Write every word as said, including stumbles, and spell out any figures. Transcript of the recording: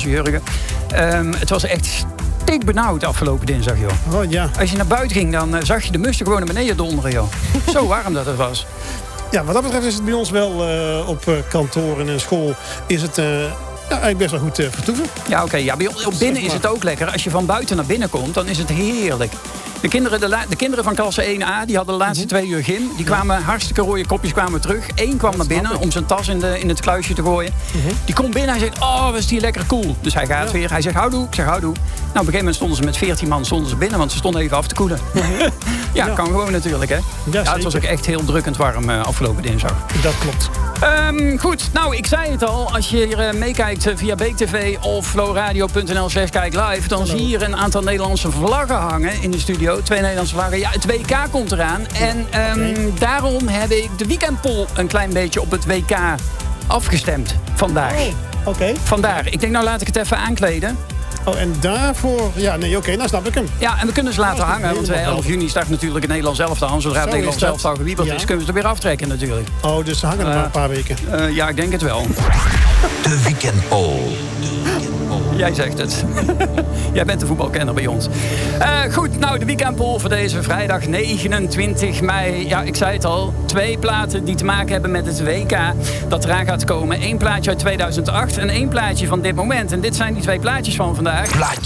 Engelse jurgen. Um, het was echt stik benauwd afgelopen dinsdag, joh. Oh, ja. Als je naar buiten ging, dan uh, zag je de mussen gewoon naar beneden donderen, joh. Zo warm dat het was. Ja, wat dat betreft is het bij ons wel uh, op uh, kantoren en school is het uh, ja, eigenlijk best wel goed uh, vertoeven. Ja, oké. Okay, ja, binnen is het ook lekker. Als je van buiten naar binnen komt, dan is het heerlijk. De kinderen, de, la, de kinderen van klasse één A, die hadden de laatste twee uur gym. Die kwamen, hartstikke rode kopjes kwamen terug. Eén kwam naar binnen om zijn tas in, de, in het kluisje te gooien. Uh-huh. Die komt binnen en hij zegt, oh, wat is die lekker cool. Dus hij gaat ja. weer. Hij zegt, houdoe. Ik zeg, houdoe. Nou, op een gegeven moment stonden ze met veertien man stonden ze binnen, want ze stonden even af te koelen. Uh-huh. ja, ja, kan gewoon natuurlijk, hè. Ja, ja, het was ook echt heel drukkend warm uh, afgelopen dinsdag. Dat klopt. Um, goed, nou, ik zei het al. Als je hier uh, meekijkt uh, via Beek T V of flowradio punt n l slash kijk live, dan Hallo. zie je hier een aantal Nederlandse vlaggen hangen in de studio. Twee Nederlandse vlaggen. Ja, het W K komt eraan. En um, okay. daarom heb ik de weekendpoll een klein beetje op het W K afgestemd vandaag. Oh, Oké. Okay. Vandaar. Ik denk, nou laat ik het even aankleden. Oh, en daarvoor... Ja, nee, oké, okay, nou snap ik hem. Ja, en we kunnen ze laten nou, hangen. Want elf juni start natuurlijk het Nederlands elftal aan. Zodra het Nederlands elftal gewiebeld ja. is, kunnen we het er weer aftrekken natuurlijk. Oh, dus ze hangen er uh, maar een paar weken. Uh, ja, ik denk het wel. De weekendpoll. Jij zegt het. Jij bent de voetbalkenner bij ons. Uh, goed, nou, de weekendpoll voor deze vrijdag negenentwintig mei. Ja, ik zei het al. Twee platen die te maken hebben met het W K dat eraan gaat komen. Eén plaatje uit tweeduizend acht en één plaatje van dit moment. En dit zijn die twee plaatjes van vandaag. Plaatje.